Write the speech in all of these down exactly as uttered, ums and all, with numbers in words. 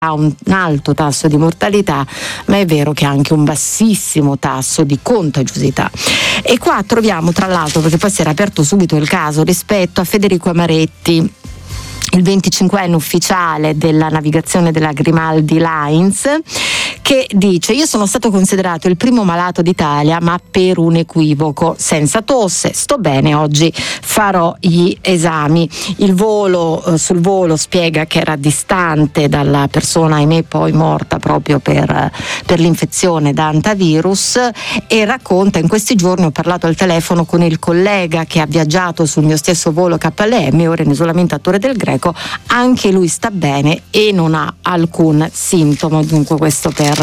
ha un alto tasso di mortalità, ma è vero che ha anche un bassissimo tasso di contagiosità. E qua troviamo, tra l'altro, perché poi si era aperto subito il caso rispetto a Federico Amaretti, il venticinquenne ufficiale della navigazione della Grimaldi Lines, che dice: io sono stato considerato il primo malato d'Italia, ma per un equivoco, senza tosse, sto bene, oggi farò gli esami. Il volo, eh, sul volo spiega che era distante dalla persona, ahimè poi morta proprio per, per l'infezione da antivirus, e racconta: in questi giorni ho parlato al telefono con il collega che ha viaggiato sul mio stesso volo K L M, ora in isolamento a Torre del Greco, anche lui sta bene e non ha alcun sintomo. Dunque questo per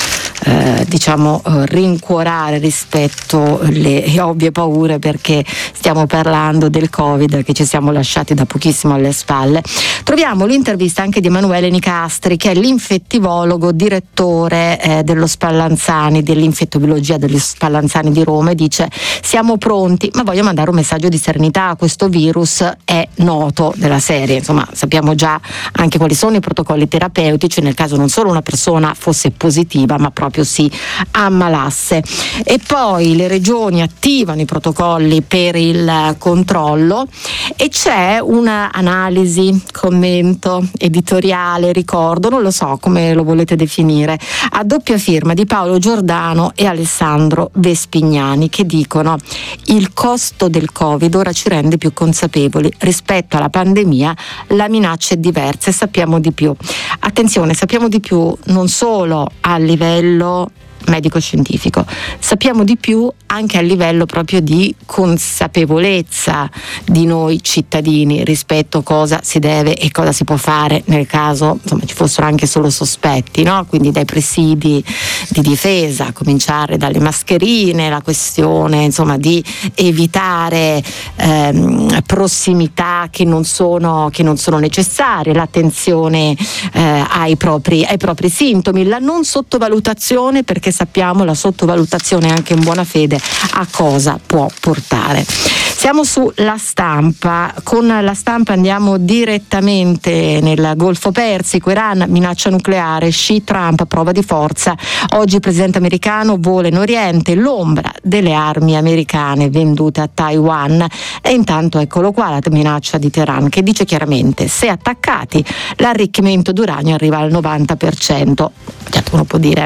Eh, diciamo eh, rincuorare rispetto alle ovvie paure, perché stiamo parlando del Covid che ci siamo lasciati da pochissimo alle spalle. Troviamo l'intervista anche di Emanuele Nicastri, che è l'infettivologo direttore eh, dello Spallanzani, dell'infettobiologia dello Spallanzani di Roma, e dice: siamo pronti, ma voglio mandare un messaggio di serenità, questo virus è noto della serie, insomma sappiamo già anche quali sono i protocolli terapeutici nel caso non solo una persona fosse positiva ma proprio si ammalasse. E poi le regioni attivano i protocolli per il controllo, e c'è una analisi, commento, editoriale, ricordo, non lo so come lo volete definire, a doppia firma di Paolo Giordano e Alessandro Vespignani, che dicono: il costo del Covid ora ci rende più consapevoli rispetto alla pandemia, la minaccia è diversa e sappiamo di più. Attenzione, sappiamo di più non solo a livello medico-scientifico, sappiamo di più anche a livello proprio di consapevolezza di noi cittadini rispetto a cosa si deve e cosa si può fare nel caso, insomma, ci fossero anche solo sospetti, no? Quindi dai presidi di difesa, a cominciare dalle mascherine, la questione insomma di evitare ehm, prossimità che non sono, che non sono necessarie, l'attenzione eh, ai propri, ai propri sintomi, la non sottovalutazione, perché sappiamo la sottovalutazione anche in buona fede a cosa può portare. Siamo sulla Stampa, con la Stampa andiamo direttamente nel Golfo Persico. Iran, minaccia nucleare, sci Trump, prova di forza. Oggi il presidente americano vola in Oriente, l'ombra delle armi americane vendute a Taiwan. E intanto eccolo qua la minaccia di Teheran, che dice chiaramente: se attaccati l'arricchimento d'uranio arriva al novanta per cento. Certo, uno può dire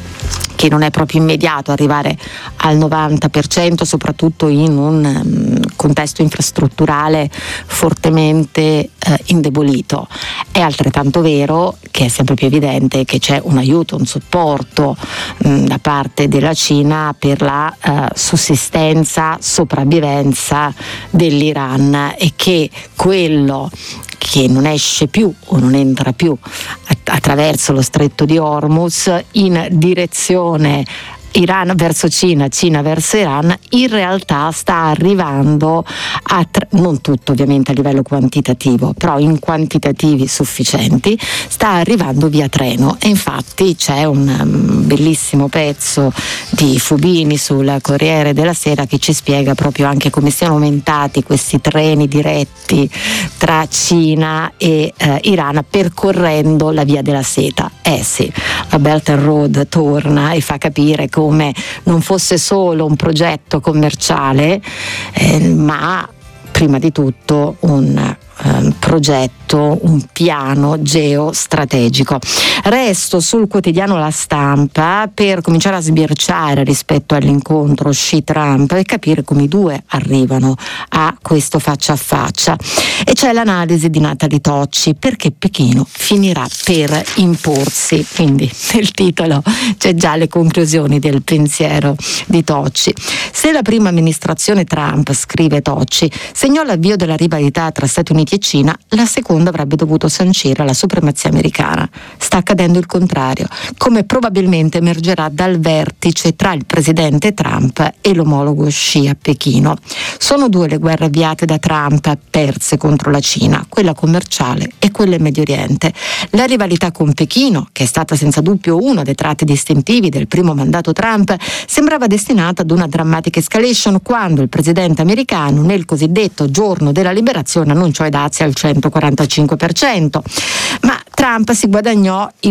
che non è proprio immediato arrivare al novanta per cento, soprattutto in un um, contesto infrastrutturale fortemente eh, indebolito. È altrettanto vero che è sempre più evidente che c'è un aiuto, un supporto mh, da parte della Cina per la uh, sussistenza, sopravvivenza dell'Iran, e che quello che non esce più o non entra più attraverso lo stretto di Hormuz in direzione Iran verso Cina, Cina verso Iran, in realtà sta arrivando a tra- non tutto ovviamente a livello quantitativo, però in quantitativi sufficienti sta arrivando via treno. E infatti c'è un um, bellissimo pezzo di Fubini sul Corriere della Sera che ci spiega proprio anche come siano aumentati questi treni diretti tra Cina e uh, Iran percorrendo la via della seta. Eh sì, la Belt and Road torna e fa capire come come non fosse solo un progetto commerciale, eh, ma prima di tutto un eh, progetto, un piano geostrategico. Resto sul quotidiano La Stampa per cominciare a sbirciare rispetto all'incontro Xi-Trump e capire come i due arrivano a questo faccia a faccia. E c'è l'analisi di Natalie Tocci, perché Pechino finirà per imporsi. Quindi nel titolo c'è già le conclusioni del pensiero di Tocci. Se la prima amministrazione Trump, scrive Tocci, segnò l'avvio della rivalità tra Stati Uniti e Cina, la seconda avrebbe dovuto sancire la supremazia americana. Sta accadendo il contrario, come probabilmente emergerà dal vertice tra il presidente Trump e l'omologo Xi a Pechino. Sono due le guerre avviate da Trump, perse contro la Cina, quella commerciale e quella in Medio Oriente. La rivalità con Pechino, che è stata senza dubbio uno dei tratti distintivi del primo mandato Trump, sembrava destinata ad una drammatica escalation quando il presidente americano, nel cosiddetto giorno della liberazione, annunciò i dazi al centoquarantacinque per cento. Ma Trump si guadagnò